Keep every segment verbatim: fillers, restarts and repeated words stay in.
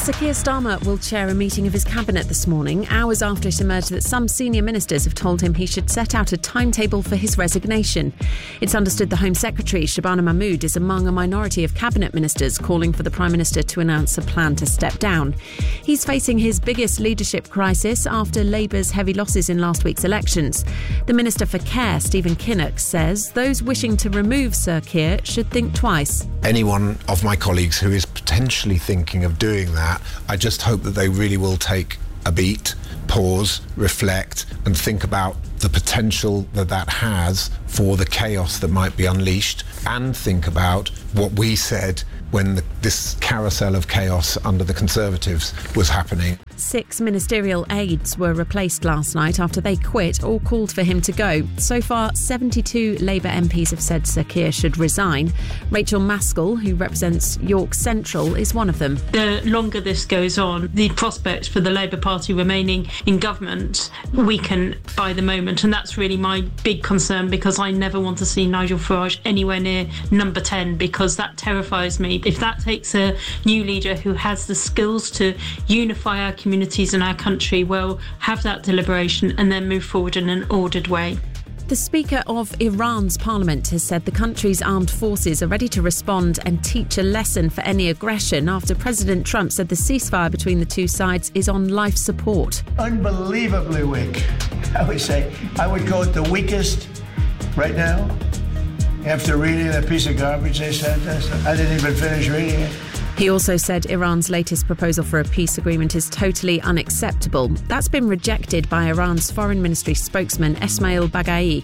Sir Keir Starmer will chair a meeting of his cabinet this morning, hours after it emerged that some senior ministers have told him he should set out a timetable for his resignation. It's understood the Home Secretary, Shabana Mahmood, is among a minority of cabinet ministers calling for the Prime Minister to announce a plan to step down. He's facing his biggest leadership crisis after Labour's heavy losses in last week's elections. The Minister for Care, Stephen Kinnock, says those wishing to remove Sir Keir should think twice. Anyone of my colleagues who is potentially thinking of doing that, I just hope that they really will take a beat, pause, reflect and think about the potential that that has for the chaos that might be unleashed, and think about what we said when the, this carousel of chaos under the Conservatives was happening. Six ministerial aides were replaced last night after they quit or called for him to go. So far, seventy-two Labour M Ps have said Sir Keir should resign. Rachel Maskell, who represents York Central, is one of them. The longer this goes on, the prospects for the Labour Party remaining in government weaken by the moment, and that's really my big concern, because I never want to see Nigel Farage anywhere near number ten, because that terrifies me. If that takes a new leader who has the skills to unify our communities and our country, well, have that deliberation and then move forward in an ordered way. The Speaker of Iran's parliament has said the country's armed forces are ready to respond and teach a lesson for any aggression after President Trump said the ceasefire between the two sides is on life support. Unbelievably weak, I would say. I would call it the weakest right now. After reading that piece of garbage they sent us, I didn't even finish reading it. He also said Iran's latest proposal for a peace agreement is totally unacceptable. That's been rejected by Iran's Foreign Ministry spokesman Esmail Baghai.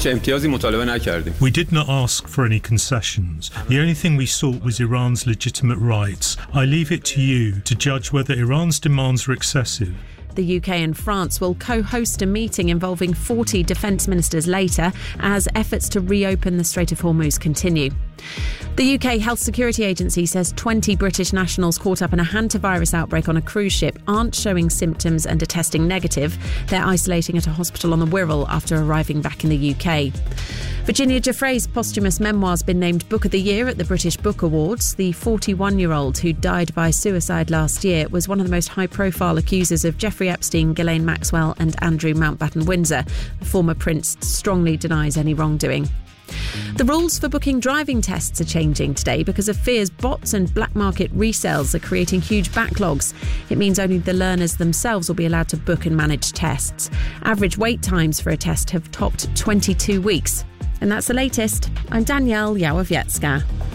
We did not ask for any concessions. The only thing we sought was Iran's legitimate rights. I leave it to you to judge whether Iran's demands are excessive. The U K and France will co-host a meeting involving forty defence ministers later as efforts to reopen the Strait of Hormuz continue. The U K Health Security Agency says twenty British nationals caught up in a hantavirus outbreak on a cruise ship aren't showing symptoms and are testing negative. They're isolating at a hospital on the Wirral after arriving back in the U K. Virginia Giuffre's posthumous memoir's been named Book of the Year at the British Book Awards. The forty-one-year-old who died by suicide last year was one of the most high-profile accusers of Jeffrey Epstein, Ghislaine Maxwell and Andrew Mountbatten-Windsor. The former prince strongly denies any wrongdoing. The rules for booking driving tests are changing today because of fears bots and black market resales are creating huge backlogs. It means only the learners themselves will be allowed to book and manage tests. Average wait times for a test have topped twenty-two weeks. And that's the latest. I'm Danielle Yawowiecka.